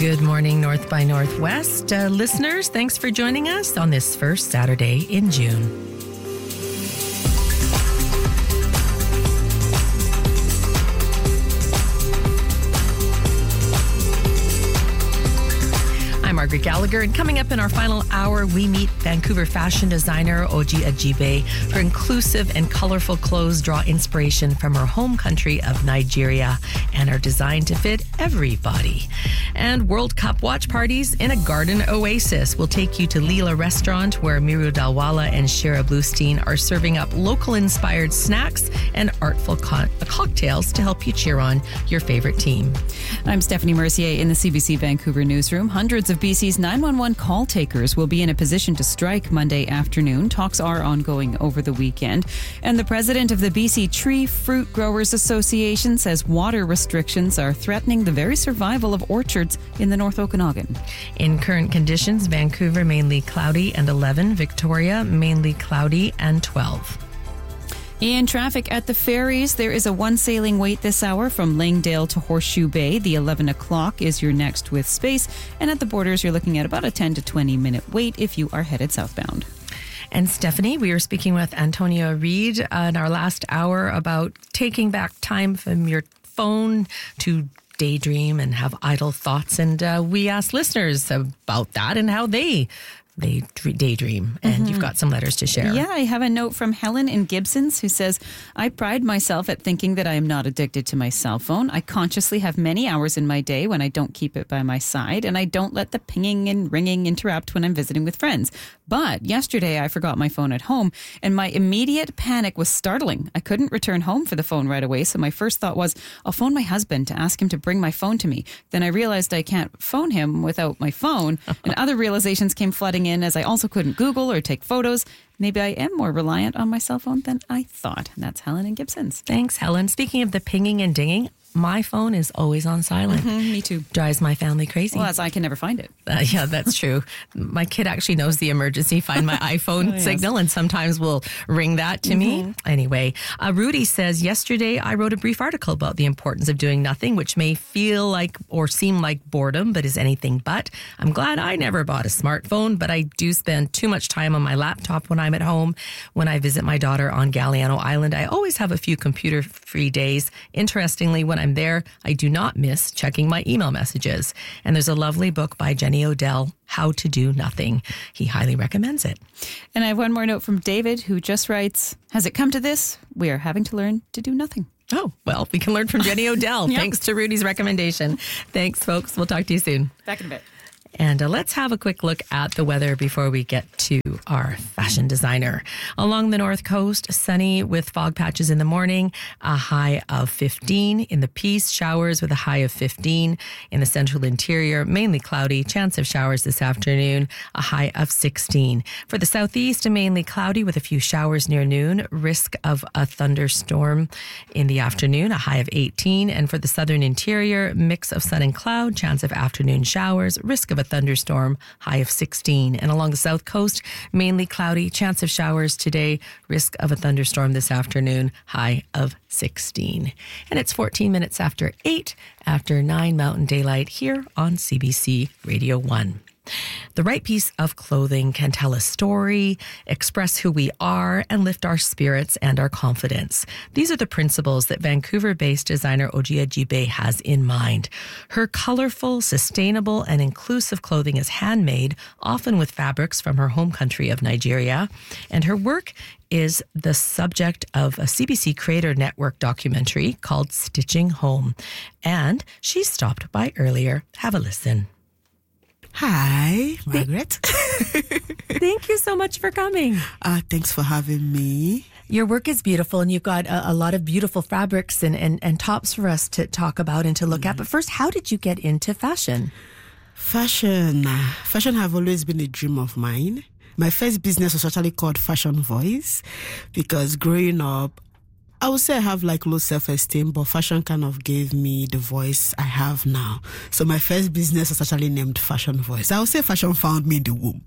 Good morning, North by Northwest. Listeners, thanks for joining us on this first Saturday in June. I'm Margaret Gallagher, and coming up in our final hour, we meet Vancouver fashion designer Oji Ajibe. Her inclusive and colorful clothes draw inspiration from her home country of Nigeria and are designed to fit everybody. And World Cup watch parties in a garden oasis will take you to Leela Restaurant, where Miru Dalwala and Shira Bluestein are serving up local-inspired snacks and artful cocktails to help you cheer on your favorite team. I'm Stephanie Mercier in the CBC Vancouver newsroom. Hundreds of BC's 911 call takers will be in a position to strike Monday afternoon. Talks are ongoing over the weekend. And the president of the BC Tree Fruit Growers Association says water restrictions are threatening the very survival of orchards in the North Okanagan. In current conditions, Vancouver mainly cloudy and 11, Victoria mainly cloudy and 12. In traffic at the ferries, there is a one sailing wait this hour from Langdale to Horseshoe Bay. The 11 o'clock is your next with space. And at the borders, you're looking at about a 10 to 20 minute wait if you are headed southbound. And Stephanie, we were speaking with Antonia Reid in our last hour about taking back time from your phone to daydream and have idle thoughts. And we asked listeners about that and how they daydream, and you've got some letters to share. Yeah, I have a note from Helen in Gibsons who says, I pride myself at thinking that I am not addicted to my cell phone. I consciously have many hours in my day when I don't keep it by my side, and I don't let the pinging and ringing interrupt when I'm visiting with friends. But yesterday I forgot my phone at home, and my immediate panic was startling. I couldn't return home for the phone right away, so my first thought was, I'll phone my husband to ask him to bring my phone to me. Then I realized I can't phone him without my phone, and other realizations came flooding in as I also couldn't Google or take photos. Maybe I am more reliant on my cell phone than I thought. And that's Helen in Gibsons. Thanks, Helen. Speaking of the pinging and dinging, my phone is always on silent. Me too. Drives my family crazy. Well, I can never find it. Yeah, that's true. My kid actually knows the emergency Find My iPhone signal, and sometimes will ring that to me. Anyway, Rudy says, yesterday I wrote a brief article about the importance of doing nothing, which may feel like or seem like boredom, but is anything but. I'm glad I never bought a smartphone, but I do spend too much time on my laptop when I'm at home. When I visit my daughter on Galiano Island, I always have a few computer-free days. Interestingly, when I'm there, I do not miss checking my email messages. And there's a lovely book by Jenny Odell, How to Do Nothing. He highly recommends it. And I have one more note from David, who just writes, has it come to this? We are having to learn to do nothing. Oh, well, we can learn from Jenny Odell. Thanks to Rudy's recommendation. Thanks, folks. We'll talk to you soon. Back in a bit. And let's have a quick look at the weather before we get to our fashion designer. Along the north coast, sunny with fog patches in the morning, a high of 15. In the Peace, showers with a high of 15. In the central interior, mainly cloudy, chance of showers this afternoon, a high of 16. For the southeast, mainly cloudy with a few showers near noon, risk of a thunderstorm in the afternoon, a high of 18. And for the southern interior, mix of sun and cloud, chance of afternoon showers, risk of a thunderstorm, high of 16. And along the south coast, mainly cloudy, chance of showers today, risk of a thunderstorm this afternoon, high of 16. And it's 14 minutes after 8, after 9 Mountain Daylight here on CBC Radio 1. The right piece of clothing can tell a story, express who we are, and lift our spirits and our confidence. These are the principles that Vancouver-based designer Oji Ajibe has in mind. Her colorful, sustainable, and inclusive clothing is handmade, often with fabrics from her home country of Nigeria, and her work is the subject of a CBC Creator Network documentary called Stitching Home. And she stopped by earlier. Have a listen. Hi, Margaret. Thank you so much for coming. Thanks for having me. Your work is beautiful, and you've got a lot of beautiful fabrics and tops for us to talk about and to look at. But first, how did you get into fashion? Fashion have always been a dream of mine. My first business was actually called Fashion Voice because growing up, I would say I have like low self-esteem, but fashion kind of gave me the voice I have now. So my first business was actually named Fashion Voice. I would say fashion found me in the womb.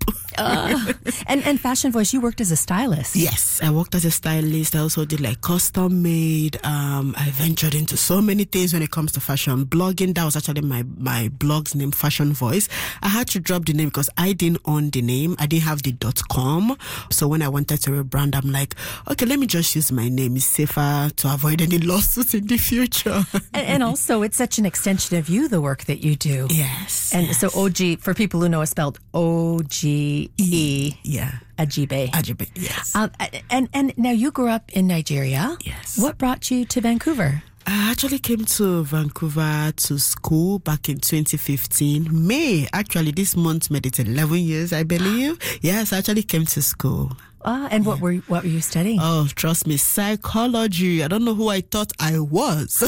And Fashion Voice, you worked as a stylist. Yes, I worked as a stylist. I also did like custom made. I ventured into so many things when it comes to fashion. Blogging, that was actually my blog's name, Fashion Voice. I had to drop the name because I didn't own the name. I didn't have the .com. So when I wanted to rebrand, I'm like, okay, let me just use my name. It's safer to avoid any lawsuits in the future. And also, it's such an extension of you, the work that you do. Yes. And yes. so OG, for people who know, is spelled O-G-E. Yeah. Ajibe. Ajibe, yes. And now you grew up in Nigeria. Yes. What brought you to Vancouver? I actually came to Vancouver to school back in 2015. May, actually, this month made it 11 years, I believe. Yes, I actually came to school. And what were you studying? Oh, trust me, psychology. I don't know who I thought I was.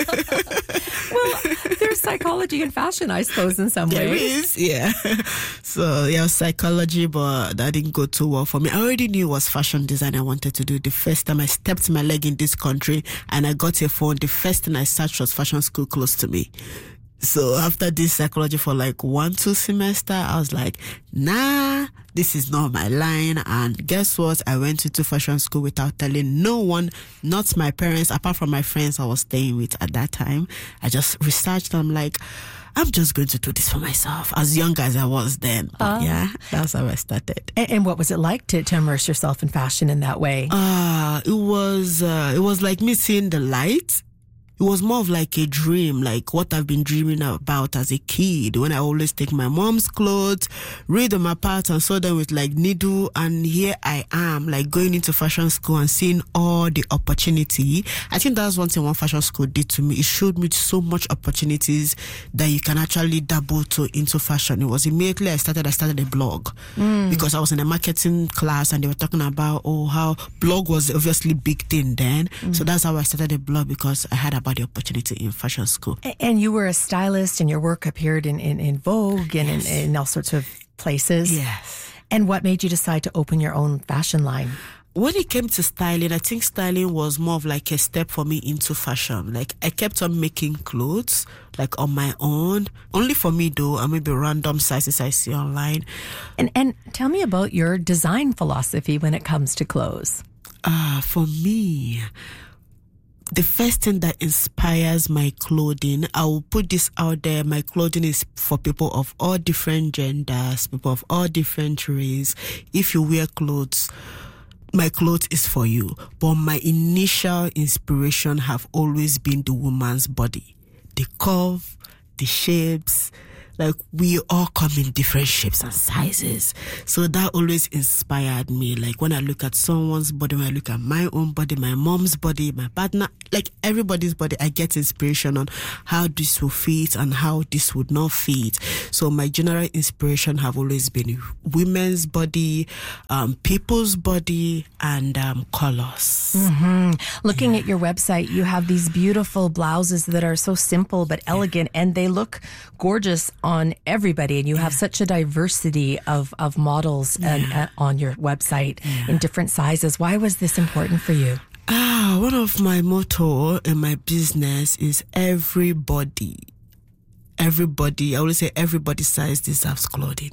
Well, there's psychology in fashion, I suppose, in some There ways. is, yeah. So, yeah, psychology, but that didn't go too well for me. I already knew it was fashion design I wanted to do. The first time I stepped my leg in this country and I got a phone, the first thing I searched was fashion school close to me. So after this psychology for like 1-2 semester, I was like, nah, this is not my line. And guess what? I went into fashion school without telling no one, not my parents, apart from my friends I was staying with at that time. I just researched. I'm like, I'm just going to do this for myself, as young as I was then. But yeah, that's how I started. And what was it like to immerse yourself in fashion in that way? It was like me seeing the light. It was more of like a dream, like what I've been dreaming about as a kid, when I always take my mom's clothes, read them apart and sew them with like needle. And here I am, like going into fashion school and seeing all the opportunity. I think that's one thing one fashion school did to me. It showed me so much opportunities that you can actually dabble into fashion. It was immediately I started a blog because I was in a marketing class and they were talking about, how blog was obviously big thing then. So that's how I started a blog, because I had about the opportunity in fashion school. And you were a stylist and your work appeared in Vogue and Yes. in all sorts of places. Yes. And what made you decide to open your own fashion line? When it came to styling, I think styling was more of like a step for me into fashion. Like I kept on making clothes like on my own, only for me though, and maybe random sizes I see online. And tell me about your design philosophy when it comes to clothes. For me, the first thing that inspires my clothing, I will put this out there, my clothing is for people of all different genders, people of all different races. If you wear clothes, my clothes is for you. But my initial inspiration have always been the woman's body. The curve, the shapes. Like we all come in different shapes and sizes. So that always inspired me. Like when I look at someone's body, when I look at my own body, my mom's body, my partner, like everybody's body, I get inspiration on how this will fit and how this would not fit. So my general inspiration have always been women's body, people's body, and colors. Looking at your website, you have these beautiful blouses that are so simple but elegant, and they look gorgeous on everybody. And you have such a diversity of models on your website in different sizes. Why was this important for you? One of my motto in my business is everybody. Everybody, I always say everybody's size deserves clothing.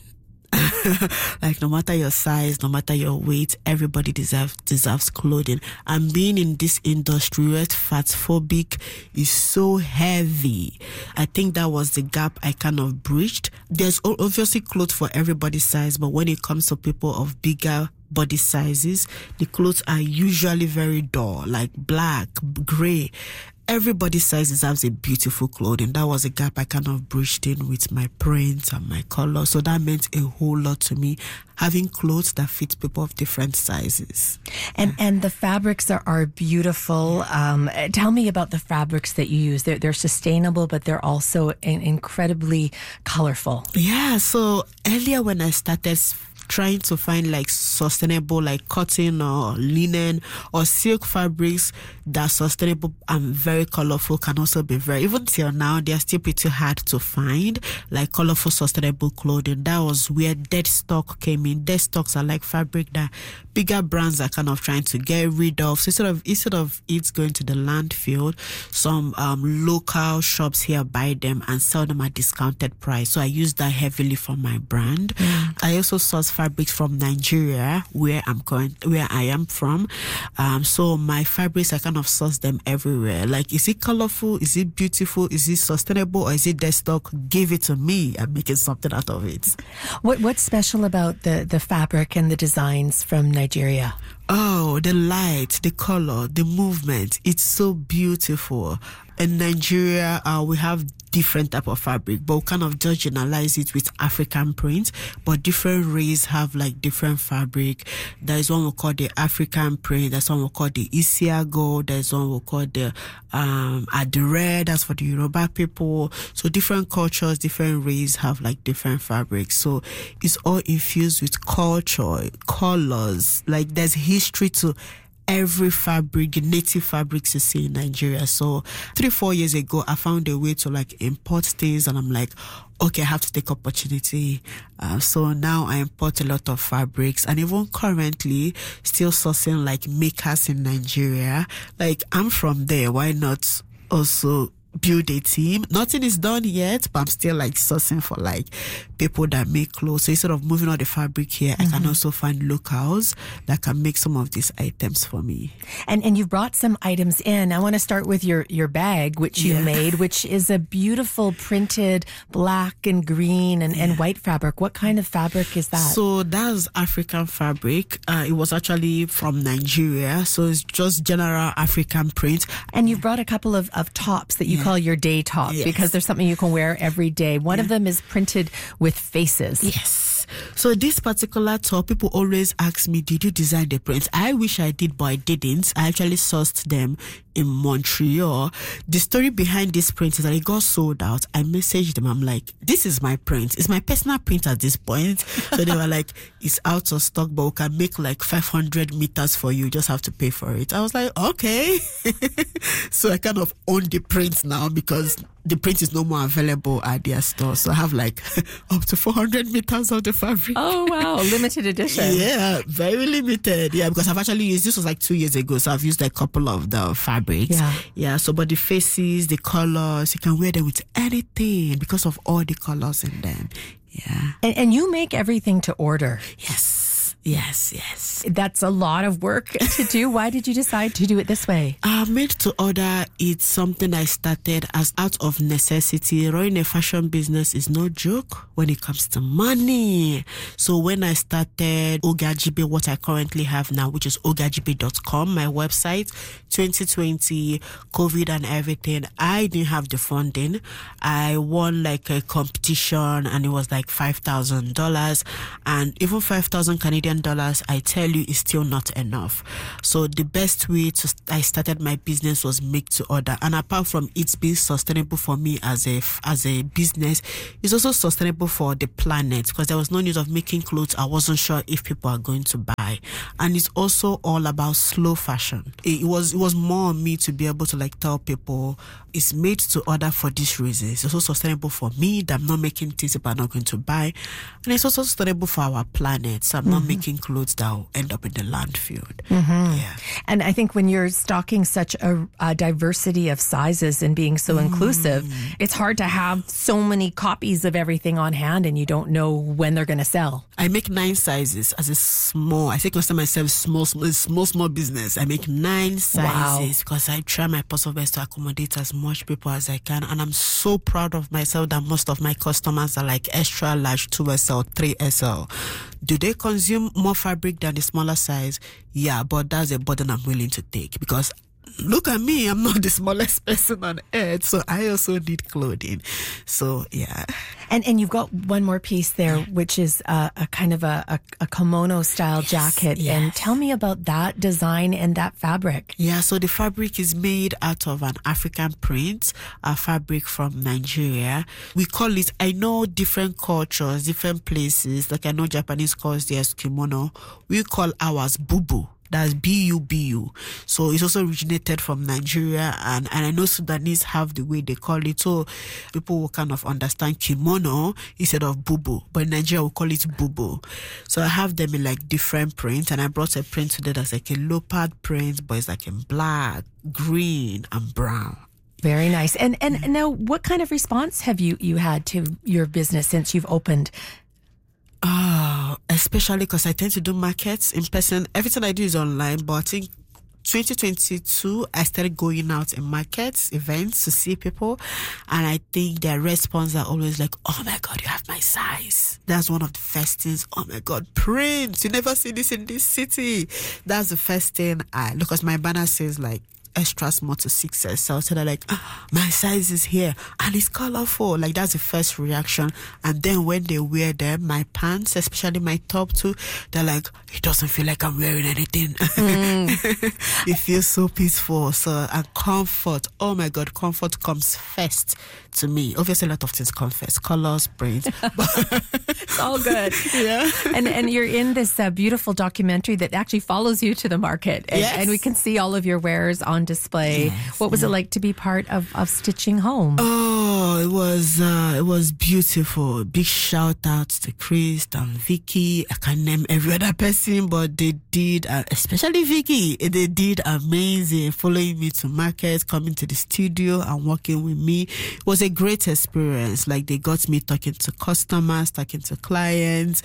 Like no matter your size, no matter your weight, everybody deserves clothing. And being in this industry where fatphobic is so heavy, I think that was the gap I kind of breached. There's obviously clothes for everybody's size, but when it comes to people of bigger body sizes, the clothes are usually very dull, like black, gray. Everybody's size deserves a beautiful clothing. That was a gap I kind of breached in with my prints and my color. So that meant a whole lot to me, having clothes that fit people of different sizes. And the fabrics are beautiful. Tell me about the fabrics that you use. They're sustainable, but they're also incredibly colorful. Yeah, so earlier when I started trying to find like sustainable, like cotton or linen or silk fabrics that are sustainable and very colorful can also be very, even till now, they are still pretty hard to find, like colorful, sustainable clothing. That was where dead stock came in. Dead stocks are like fabric that bigger brands are kind of trying to get rid of. So instead of it going to the landfill, some local shops here buy them and sell them at discounted price. So I use that heavily for my brand. I also source fabrics from Nigeria, where I am from. So my fabrics, I kind of source them everywhere. Like, is it colorful? Is it beautiful? Is it sustainable? Or is it dead stock? Give it to me. I'm making something out of it. What's special about the fabric and the designs from Nigeria? Oh, the light, the color, the movement. It's so beautiful. In Nigeria, we have different type of fabric, but we kind of just generalize it with African print. But different races have like different fabric. There is one we call the African print. There's one we call the Isiago. There's one we call the Adire. That's for the Yoruba people. So different cultures, different races have like different fabrics. So it's all infused with culture, colors. Like there's history to every fabric, native fabrics you see in Nigeria. So 3-4 years ago, I found a way to like import things, and I'm like, okay, I have to take opportunity. So now I import a lot of fabrics, and even currently still sourcing like makers in Nigeria. Like, I'm from there. Why not also build a team? Nothing is done yet, but I'm still like sourcing for like people that make clothes. So instead of moving all the fabric here, I can also find locals that can make some of these items for me. And you brought some items in. I want to start with your bag, which you made, which is a beautiful printed black and green and white fabric. What kind of fabric is that? So that's African fabric. It was actually from Nigeria. So it's just general African print. And you brought a couple of tops that you call your day top, because there's something you can wear every day. One of them is printed with faces. Yes. So this particular top, people always ask me, did you design the prints? I wish I did, but I didn't. I actually sourced them in Montreal. The story behind this print is that it got sold out. I messaged them. I'm like, this is my print. It's my personal print at this point. So they were like, it's out of stock, but we can make like 500 meters for you. You just have to pay for it. I was like, okay. So I kind of own the print now, because the print is no more available at their store. So I have like up to 400 meters of the fabric. Oh, wow. Limited edition. Yeah, very limited. Yeah, because I've actually used, this was like 2 years ago. So I've used a couple of the fabrics. Yeah. So, but the faces, the colors, you can wear them with anything because of all the colors in them. Yeah. And you make everything to order. Yes. That's a lot of work to do. Why did you decide to do it this way? Made to order, it's something I started as out of necessity. Running a fashion business is no joke when it comes to money. So when I started Ogajibe, what I currently have now, which is ogajibe.com, my website, 2020, COVID and everything, I didn't have the funding. I won like a competition, and it was like $5,000, and even 5,000 Canadian dollars, I tell you, is still not enough. So the best way I started my business was make to order. And apart from it being sustainable for me as a business, it's also sustainable for the planet, because there was no need of making clothes I wasn't sure if people are going to buy. And it's also all about slow fashion. It was more on me to be able to like tell people it's made to order for this reason. It's also sustainable for me, that I'm not making things people are not going to buy. And it's also sustainable for our planet. So I'm not making clothes that will end up in the landfill. Yeah. And I think when you're stocking such a diversity of sizes and being so inclusive, it's hard to have so many copies of everything on hand, and you don't know when they're going to sell. I make 9 sizes as a small. I think myself small business. I make 9 sizes because I try my possible best to accommodate as much people as I can, and I'm so proud of myself that most of my customers are like extra large, 2XL, 3XL. Do they consume more fabric than the smaller size? Yeah, but that's a burden I'm willing to take, because look at me, I'm not the smallest person on earth, so I also need clothing. So yeah. And you've got one more piece there, which is a kind of a kimono style jacket. Yes. And tell me about that design and that fabric. Yeah, so the fabric is made out of an African print, a fabric from Nigeria. We call it, I know different cultures, different places, like I know Japanese calls theirs kimono. We call ours bubu. That's B-U-B-U. So it's also originated from Nigeria, and I know Sudanese have the way they call it. So people will kind of understand kimono instead of bubu. But in Nigeria, we call it bubu. So I have them in like different prints, and I brought a print today that's like a leopard print, but it's like in black, green, and brown. Very nice. And now, what kind of response have you had to your business since you've opened? Especially because I tend to do markets in person. Everything I do is online, but I think 2022, I started going out in markets, events to see people. And I think their response are always like, oh my God, you have my size. That's one of the first things. Oh my God, Prince, you never see this in this city. That's the first thing because my banner says like, extra small to 6S. So they're like, my size is here and it's colorful. Like that's the first reaction. And then when they wear them, my pants, especially my top too, they're like, it doesn't feel like I'm wearing anything. It feels so peaceful. So and comfort. Oh my God, comfort comes first to me. Obviously a lot of things come first. Colors, prints. It's all good. Yeah. And you're in this beautiful documentary that actually follows you to the market. And we can see all of your wares on display. Yes, what was it like to be part of Stitching Home? Oh, it was beautiful. Big shout out to Chris and Vicky. I can't name every other person, but they did, especially Vicky, they did amazing, following me to markets, coming to the studio and working with me. It was a great experience. Like they got me talking to customers, talking to clients.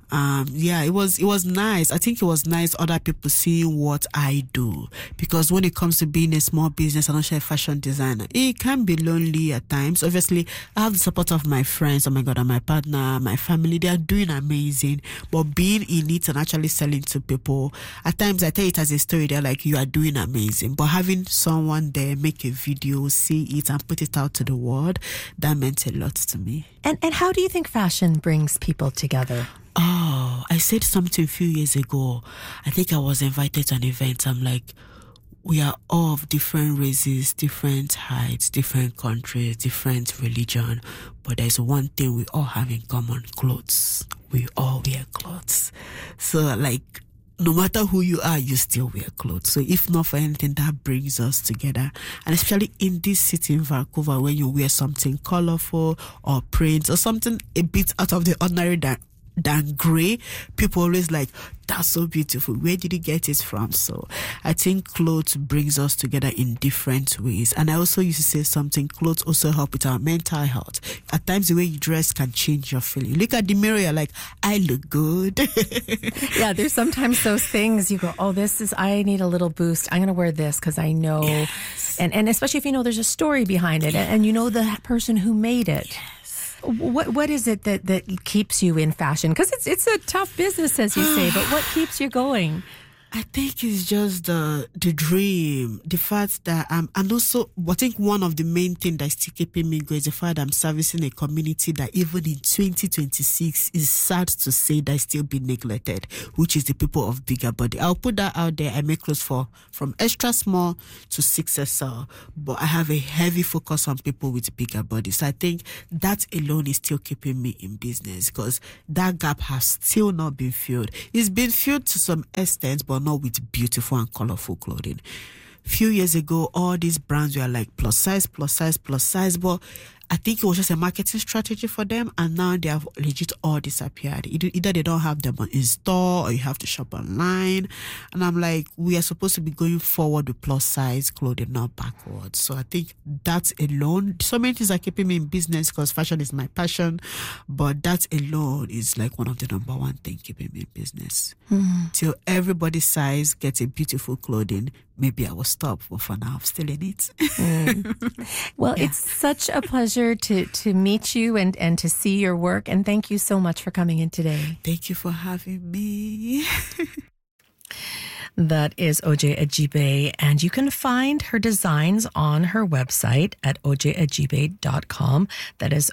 It was nice. I think it was nice other people seeing what I do, because when it comes to being a small business and also a fashion designer, it can be lonely at times. Obviously, I have the support of my friends, oh my God, and my partner, my family. They are doing amazing. But being in it and actually selling to people, at times I tell it as a story, they're like, you are doing amazing. But having someone there make a video, see it and put it out to the world, that meant a lot to me. And how do you think fashion brings people together? Oh, I said something a few years ago. I think I was invited to an event. I'm like, we are all of different races, different heights, different countries, different religion. But there's one thing we all have in common: clothes. We all wear clothes. So like, no matter who you are, you still wear clothes. So if not for anything, that brings us together. And especially in this city in Vancouver, when you wear something colorful or print or something a bit out of the ordinary than gray, people always like, that's so beautiful. Where did you get it from? So I think clothes brings us together in different ways. And I also used to say something, clothes also help with our mental health. At times the way you dress can change your feeling. You look at the mirror, you're like, I look good. Yeah, there's sometimes those things you go, oh, I need a little boost. I'm going to wear this because I know. Yes. And especially if you know there's a story behind it, and you know the person who made it. Yes. What is it that keeps you in fashion? Because it's a tough business, as you say, but what keeps you going? I think it's just the dream, the fact that and also I think one of the main things that's still keeping me going is the fact that I'm servicing a community that even in 2026 is sad to say that still being neglected, which is the people of bigger body. I'll put that out there. I make clothes from extra small to 6SL, but I have a heavy focus on people with bigger bodies. So I think that alone is still keeping me in business, because that gap has still not been filled. It's been filled to some extent, but not with beautiful and colorful clothing. Few years ago, all these brands were like plus size, but I think it was just a marketing strategy for them, and now they have legit all disappeared. Either they don't have them in store or you have to shop online. And I'm like, we are supposed to be going forward with plus size clothing, not backwards. So I think that alone, so many things are keeping me in business because fashion is my passion, but that alone is like one of the number one thing keeping me in business. Till everybody's size gets a beautiful clothing, maybe I will stop, but for now I'm still in it. Well, it's such a pleasure to meet you and to see your work, and thank you so much for coming in today. Thank you for having me. That is OJ Ajibe, and you can find her designs on her website at ojajibe.com. That is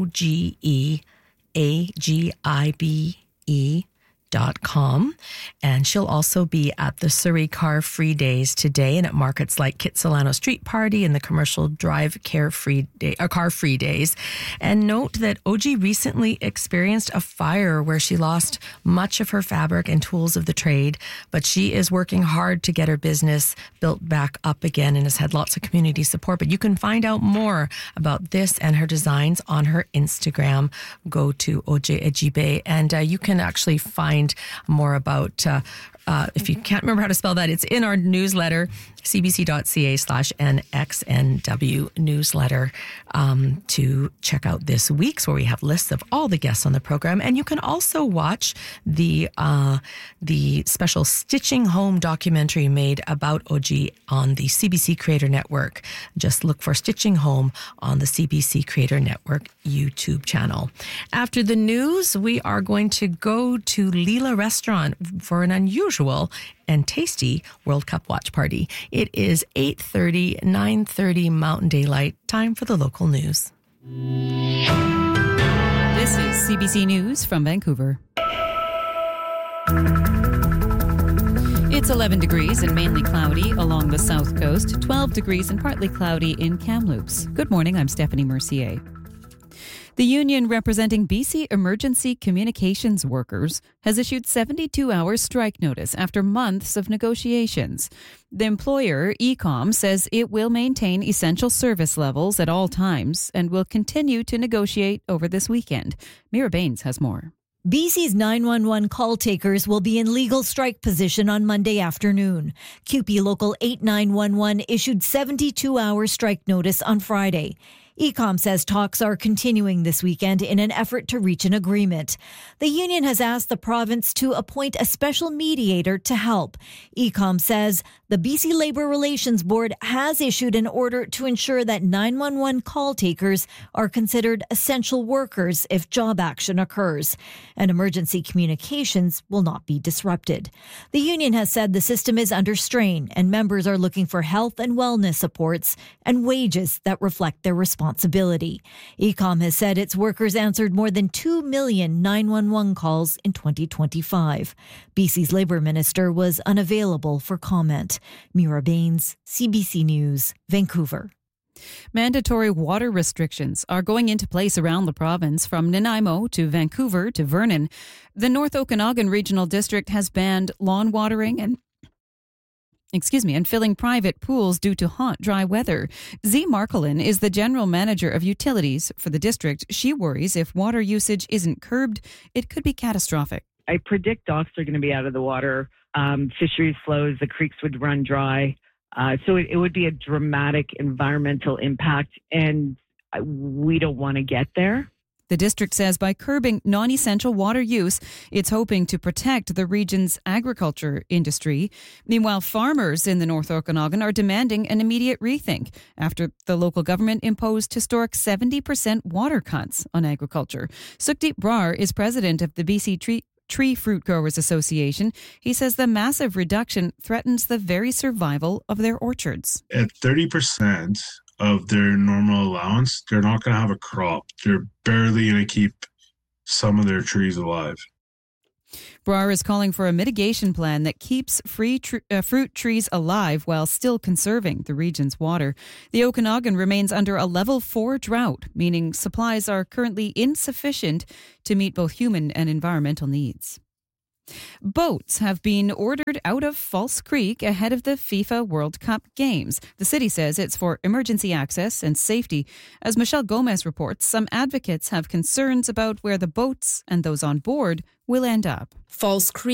OGEAGIBE.com. And she'll also be at the Surrey Car Free Days today and at markets like Kitsilano Street Party and the Commercial Drive Car Free Days. And note that OG recently experienced a fire where she lost much of her fabric and tools of the trade, but she is working hard to get her business built back up again and has had lots of community support. But you can find out more about this and her designs on her Instagram. Go to OJ Ajibe, and you can actually find more about, if you can't remember how to spell that, it's in our newsletter, cbc.ca/NXNW newsletter, to check out this week's, where we have lists of all the guests on the program. And you can also watch the special Stitching Home documentary made about OG on the CBC Creator Network. Just look for Stitching Home on the CBC Creator Network YouTube channel. After the news, we are going to go to Leela Restaurant for an unusual and tasty World Cup watch party. It is 8:30, 9:30 Mountain Daylight. Time for the local news. This is CBC News from Vancouver. It's 11 degrees and mainly cloudy along the south coast, 12 degrees and partly cloudy in Kamloops. Good morning, I'm Stephanie Mercier. The union representing BC Emergency Communications Workers has issued 72-hour strike notice after months of negotiations. The employer, ECOM, says it will maintain essential service levels at all times and will continue to negotiate over this weekend. Mira Baines has more. BC's 911 call takers will be in legal strike position on Monday afternoon. CUPE Local 8911 issued 72-hour strike notice on Friday. ECOM says talks are continuing this weekend in an effort to reach an agreement. The union has asked the province to appoint a special mediator to help. ECOM says the BC Labour Relations Board has issued an order to ensure that 911 call takers are considered essential workers if job action occurs, and emergency communications will not be disrupted. The union has said the system is under strain and members are looking for health and wellness supports and wages that reflect their responsibility. ECOM has said its workers answered more than 2 million 911 calls in 2025. BC's Labour Minister was unavailable for comment. Mira Baines, CBC News, Vancouver. Mandatory water restrictions are going into place around the province, from Nanaimo to Vancouver to Vernon. The North Okanagan Regional District has banned lawn watering and filling private pools due to hot, dry weather. Z. Marcolin is the general manager of utilities for the district. She worries if water usage isn't curbed, it could be catastrophic. I predict docks are going to be out of the water. Fisheries flows, the creeks would run dry. So it would be a dramatic environmental impact, and we don't want to get there. The district says by curbing non-essential water use, it's hoping to protect the region's agriculture industry. Meanwhile, farmers in the North Okanagan are demanding an immediate rethink after the local government imposed historic 70% water cuts on agriculture. Sukhdeep Brar is president of the BC Tree Fruit Growers Association. He says the massive reduction threatens the very survival of their orchards. At 30% of their normal allowance, they're not going to have a crop. They're barely going to keep some of their trees alive. Brar is calling for a mitigation plan that keeps fruit trees alive while still conserving the region's water. The Okanagan remains under a level 4 drought, meaning supplies are currently insufficient to meet both human and environmental needs. Boats have been ordered out of False Creek ahead of the FIFA World Cup games. The city says it's for emergency access and safety. As Michelle Gomez reports, some advocates have concerns about where the boats and those on board will end up. False Creek